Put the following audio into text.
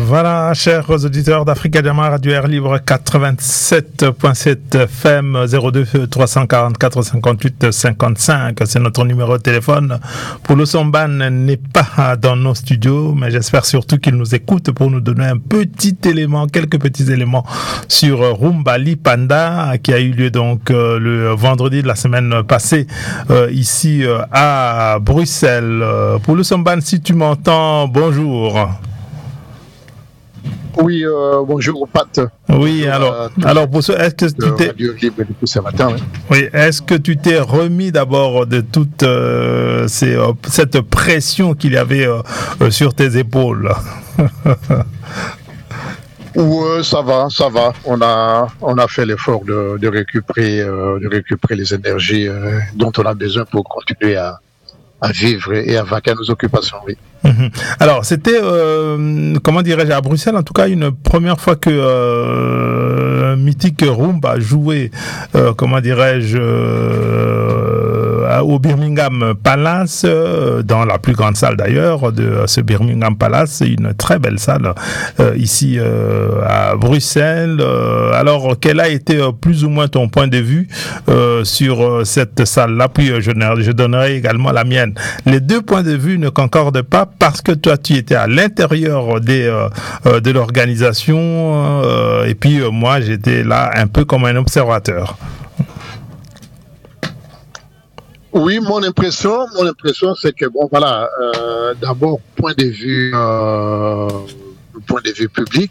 Voilà, chers auditeurs d'Africa Diamant, Radio Air Libre 87.7 FM 02 344 58 55. C'est notre numéro de téléphone. Pour le Somban n'est pas dans nos studios, mais j'espère surtout qu'il nous écoute pour nous donner un petit élément, quelques petits éléments sur Rumba Lipanda qui a eu lieu donc le vendredi de la semaine passée ici à Bruxelles. Pour le Somban, si tu m'entends, bonjour. Oui, bonjour Pat. Oui, alors pour ce, est-ce que tu t'es est-ce que tu t'es remis d'abord de toute cette pression qu'il y avait sur tes épaules? Oui, ça va. On a fait l'effort de récupérer les énergies dont on a besoin pour continuer à vivre et à vaquer à nos occupations, oui. Alors, c'était, comment dirais-je, à Bruxelles, en tout cas, une première fois que Mythique Rumba jouait, comment dirais-je, au Birmingham Palace, dans la plus grande salle d'ailleurs de ce Birmingham Palace. C'est une très belle salle ici à Bruxelles. Alors, quel a été plus ou moins ton point de vue sur cette salle-là? Puis je donnerai également la mienne. Les deux points de vue ne concordent pas parce que toi, tu étais à l'intérieur de l'organisation et puis moi, j'étais là un peu comme un observateur. Oui, mon impression, c'est que bon, voilà, d'abord point de vue public,